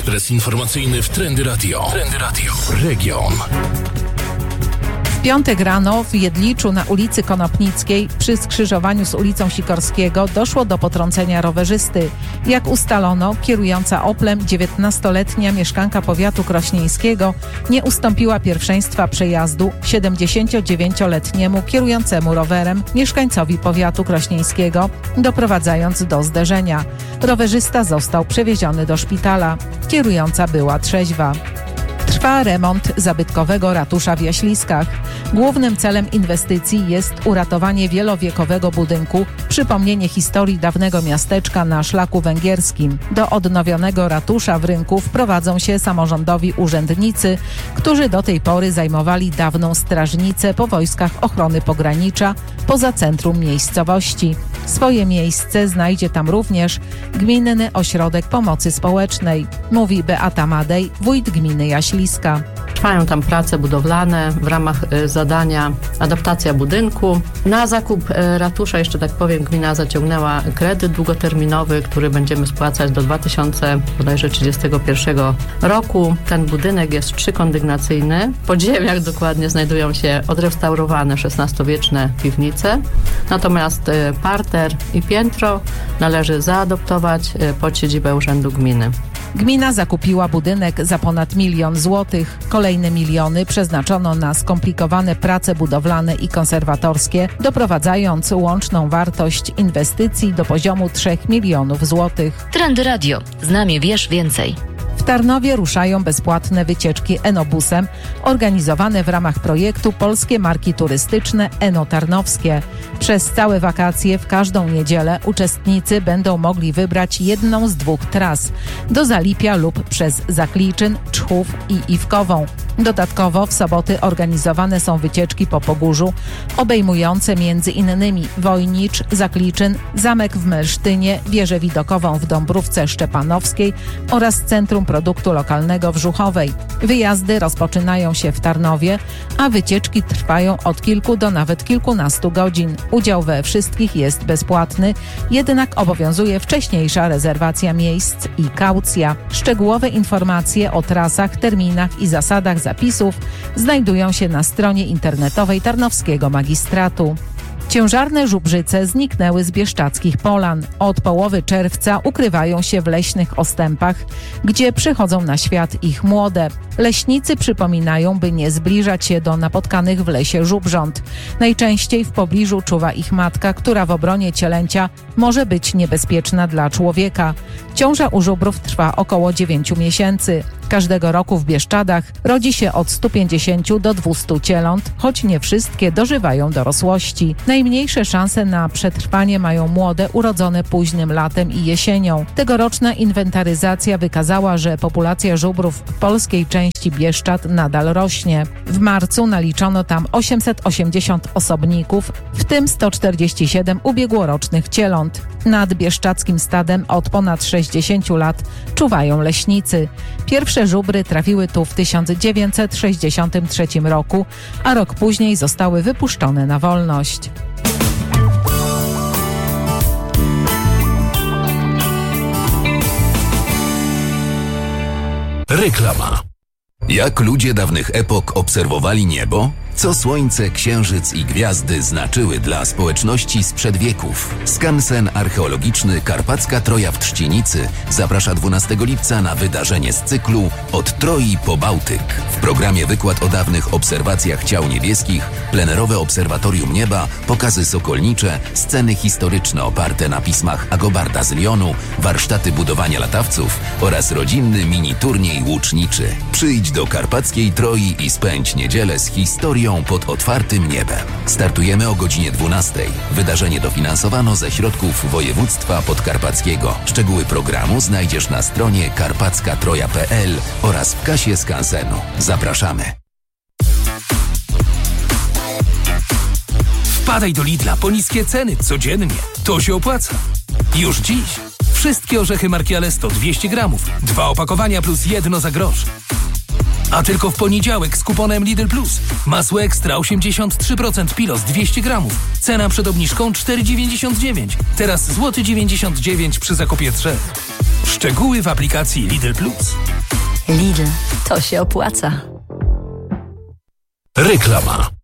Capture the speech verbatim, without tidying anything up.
Ekspres informacyjny w Trendy Radio. Trendy Radio. Region. W piątek rano w Jedliczu na ulicy Konopnickiej przy skrzyżowaniu z ulicą Sikorskiego doszło do potrącenia rowerzysty. Jak ustalono, kierująca Oplem dziewiętnastoletnia mieszkanka powiatu krośnieńskiego nie ustąpiła pierwszeństwa przejazdu siedemdziesięciodziewięcioletniemu kierującemu rowerem mieszkańcowi powiatu krośnieńskiego, doprowadzając do zderzenia. Rowerzysta został przewieziony do szpitala. Kierująca była trzeźwa. Trwa remont zabytkowego ratusza w Jaśliskach. Głównym celem inwestycji jest uratowanie wielowiekowego budynku, przypomnienie historii dawnego miasteczka na szlaku węgierskim. Do odnowionego ratusza w Rynku wprowadzą się samorządowi urzędnicy, którzy do tej pory zajmowali dawną strażnicę po wojskach ochrony pogranicza poza centrum miejscowości. Swoje miejsce znajdzie tam również Gminny Ośrodek Pomocy Społecznej, mówi Beata Madej, wójt gminy Jaśliska. Trwają tam prace budowlane w ramach y, zadania adaptacja budynku. Na zakup y, ratusza, jeszcze tak powiem, gmina zaciągnęła kredyt długoterminowy, który będziemy spłacać do dwa tysiące trzydziestego pierwszego roku. Ten budynek jest trzykondygnacyjny. W podziemiach dokładnie znajdują się odrestaurowane szesnastowieczne piwnice. Natomiast y, parter i piętro należy zaadoptować y, pod siedzibę Urzędu Gminy. Gmina zakupiła budynek za ponad milion złotych. Kolejne miliony przeznaczono na skomplikowane prace budowlane i konserwatorskie, doprowadzając łączną wartość inwestycji do poziomu trzech milionów złotych. Trendy Radio. Z nami wiesz więcej. W Tarnowie ruszają bezpłatne wycieczki Enobusem organizowane w ramach projektu Polskie Marki Turystyczne Eno Tarnowskie. Przez całe wakacje w każdą niedzielę uczestnicy będą mogli wybrać jedną z dwóch tras do Zalipia lub przez Zakliczyn, Czchów i Iwkową. Dodatkowo w soboty organizowane są wycieczki po Pogórzu obejmujące między innymi Wojnicz, Zakliczyn, Zamek w Melsztynie, wieżę widokową w Dąbrówce Szczepanowskiej oraz Centrum Produktu Lokalnego w Żuchowej. Wyjazdy rozpoczynają się w Tarnowie, a wycieczki trwają od kilku do nawet kilkunastu godzin. Udział we wszystkich jest bezpłatny, jednak obowiązuje wcześniejsza rezerwacja miejsc i kaucja. Szczegółowe informacje o trasach, terminach i zasadach zapisów znajdują się na stronie internetowej Tarnowskiego Magistratu. Ciężarne żubrzyce zniknęły z bieszczadzkich polan. Od połowy czerwca ukrywają się w leśnych ostępach, gdzie przychodzą na świat ich młode. Leśnicy przypominają, by nie zbliżać się do napotkanych w lesie żubrząt. Najczęściej w pobliżu czuwa ich matka, która w obronie cielęcia może być niebezpieczna dla człowieka. Ciąża u żubrów trwa około dziewięciu miesięcy. Każdego roku w Bieszczadach rodzi się od stu pięćdziesięciu do dwustu cieląt, choć nie wszystkie dożywają dorosłości. Najmniejsze szanse na przetrwanie mają młode urodzone późnym latem i jesienią. Tegoroczna inwentaryzacja wykazała, że populacja żubrów w polskiej części Bieszczad nadal rośnie. W marcu naliczono tam osiemset osiemdziesiąt osobników, w tym sto czterdzieści siedem ubiegłorocznych cieląt. Nad bieszczadzkim stadem od ponad sześćdziesięciu lat czuwają leśnicy. Pierwsze żubry trafiły tu w tysiąc dziewięćset sześćdziesiątym trzecim roku, a rok później zostały wypuszczone na wolność. Reklama. Jak ludzie dawnych epok obserwowali niebo? Co słońce, księżyc i gwiazdy znaczyły dla społeczności sprzed wieków? Skansen archeologiczny Karpacka Troja w Trzcinicy zaprasza dwunastego lipca na wydarzenie z cyklu Od Troi po Bałtyk. W programie wykład o dawnych obserwacjach ciał niebieskich, plenerowe obserwatorium nieba, pokazy sokolnicze, sceny historyczne oparte na pismach Agobarda z Lyonu, warsztaty budowania latawców oraz rodzinny mini turniej łuczniczy. Przyjdź do Karpackiej Troi i spędź niedzielę z historią pod otwartym niebem. Startujemy o godzinie dwunastej. Wydarzenie dofinansowano ze środków województwa podkarpackiego. Szczegóły programu znajdziesz na stronie karpacka troja kropka p l oraz w kasie skansenu. Zapraszamy. Wpadaj do Lidla po niskie ceny codziennie. To się opłaca. Już dziś. Wszystkie orzechy marki Alesto dwieście gramów. Dwa opakowania plus jedno za grosz. A tylko w poniedziałek z kuponem Lidl Plus. Masło ekstra osiemdziesiąt trzy procent Pilos dwieście gramów. Cena przed obniżką cztery dziewięćdziesiąt dziewięć. Teraz złoty dziewięćdziesiąt dziewięć przy zakupie trzech. Szczegóły w aplikacji Lidl Plus. Lidl, to się opłaca. Reklama.